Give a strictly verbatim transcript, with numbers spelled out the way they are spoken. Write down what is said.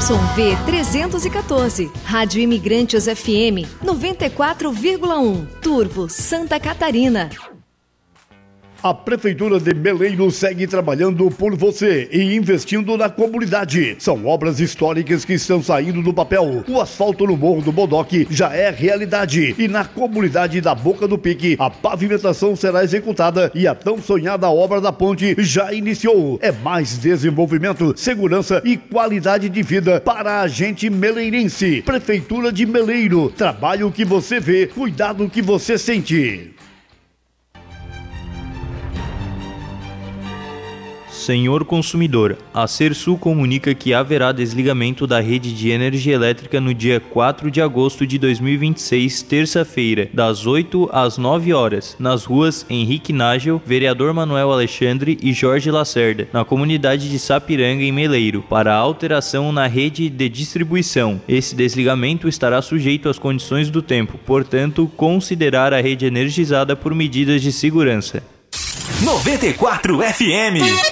V trezentos e quatorze, Rádio Imigrantes F M noventa e quatro vírgula um, Turvo, Santa Catarina. A Prefeitura de Meleiro segue trabalhando por você e investindo na comunidade. São obras históricas que estão saindo do papel. O asfalto no Morro do Bodoque já é realidade. E na comunidade da Boca do Pique, a pavimentação será executada e a tão sonhada obra da ponte já iniciou. É mais desenvolvimento, segurança e qualidade de vida para a gente meleirense. Prefeitura de Meleiro. Trabalho que você vê, cuidado que você sente. Senhor consumidor, a Sersul comunica que haverá desligamento da rede de energia elétrica no dia quatro de agosto de dois mil e vinte e seis, terça-feira, das oito às nove horas, nas ruas Henrique Nágel, Vereador Manuel Alexandre e Jorge Lacerda, na comunidade de Sapiranga, em Meleiro, para alteração na rede de distribuição. Esse desligamento estará sujeito às condições do tempo, portanto, considerar a rede energizada por medidas de segurança. noventa e quatro F M